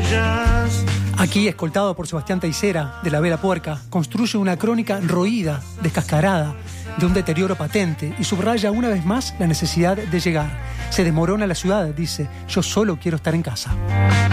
Aquí, escoltado por Sebastián Teisera, de La Vela Puerca, construye una crónica roída, descascarada, de un deterioro patente y subraya una vez más la necesidad de llegar. Se desmorona la ciudad, dice, yo solo quiero estar en casa.